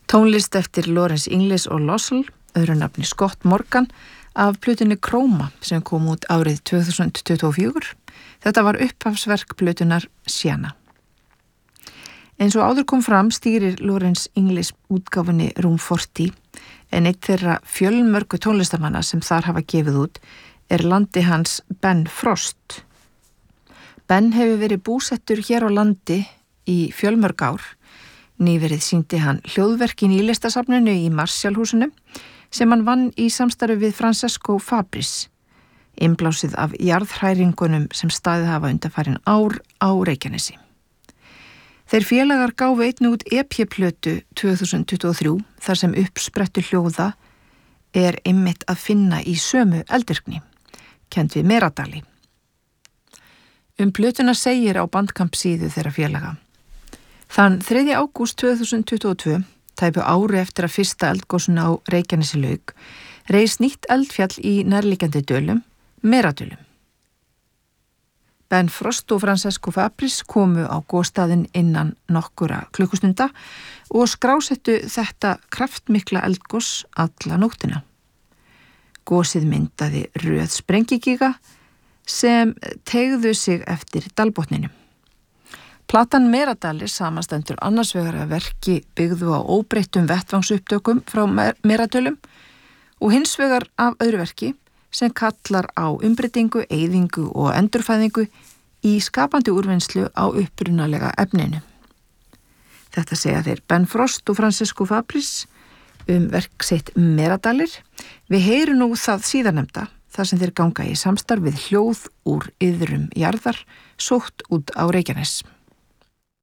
Tónlist eftir Lawrence Inglis og Lossell, öðru nafni Scott Morgan, af plötunni Chroma sem kom út árið 2024. Þetta var upphafsverk plötunar Sienna. Eins og áður kom fram stýrir Lawrence Inglis útgáfunni Room 40, en eitt þeirra fjölmörgu tónlistamanna sem þar hafa gefið út landi hans Ben Frost. Ben hefur verið búsettur hér á landi í fjölmörg ár. Nýverið sýndi hann hljóðverk í Nýlistasafninu í Marshallhúsinu sem hann vann í samstarfi við Francesco Fabris, innblásið af jarðhræringunum sem staðið hafa undanfarin ár á Reykjanesi. Þeir félagar gáfu einnig út EP-plötu 2023 þar sem uppsprettu hljóða einmitt að finna í sömu eldvirkni, kennd við Meradali. Plötuna segir á Bandcamp síðu þeirra félaga. Þann 3. ágúst 2022, tæpu ári eftir að fyrsta eldgosinu á Reykjanesi lauk, reis nýtt eldfjall í nærliggjandi dölum, Meradölum. Ben Frost og Francesco Fabris komu á gosstaðinn innan nokkura klukkustunda og skrásettu þetta kraftmikla eldgos alla nóttina. Gosið myndaði röð sprengigíga sem teygðu sig eftir dalbotninu. Platan Meradalir samanstendur annars vegar að verki byggðu á óbreyttum vettvangsupptökum frá Meradölum og hins vegar af öðru verki sem kallar á umbreytingu, eyðingu og endurfæðingu í skapandi úrvinnslu á upprunalega efninu. Þetta segja þeir Ben Frost og Francesco Fabris verk sitt Meradalir. Við heyrum nú það síðarnefnda þar sem þeir ganga í samstarf við hljóð úr iðrum jarðar sótt út á Reykjanes.